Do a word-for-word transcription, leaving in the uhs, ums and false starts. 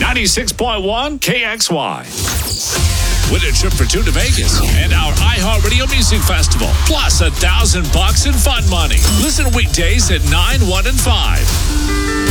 ninety-six point one K X Y. Win a trip for two to Vegas and our iHeartRadio Music Festival, plus a thousand bucks in fun money. Listen weekdays at nine, one, and five.